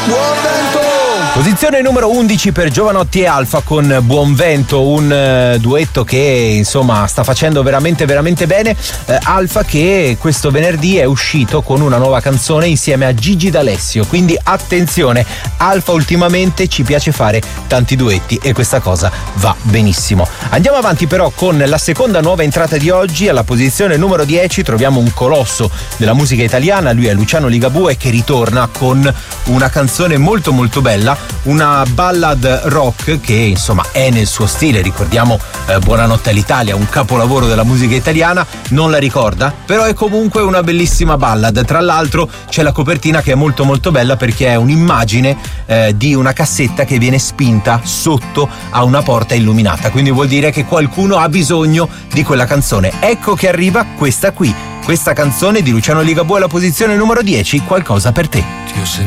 Buon vento! Posizione numero 11 per Jovanotti e Alfa con Buon Vento, un duetto che insomma sta facendo veramente bene. Alfa che questo venerdì è uscito con una nuova canzone insieme a Gigi D'Alessio, quindi attenzione, Alfa ultimamente ci piace fare tanti duetti e questa cosa va benissimo. Andiamo avanti però con la seconda nuova entrata di oggi. Alla posizione numero 10 troviamo un colosso della musica italiana, lui è Luciano Ligabue, che ritorna con una canzone molto bella, una ballad rock che insomma è nel suo stile. Ricordiamo Buonanotte all'Italia, un capolavoro della musica italiana, non la ricorda? Però è comunque una bellissima ballad. Tra l'altro c'è la copertina che è molto bella, perché è un'immagine di una cassetta che viene spinta sotto a una porta illuminata, quindi vuol dire che qualcuno ha bisogno di quella canzone. Ecco che arriva questa canzone di Luciano Ligabue alla posizione numero 10, Qualcosa per te. Ti ho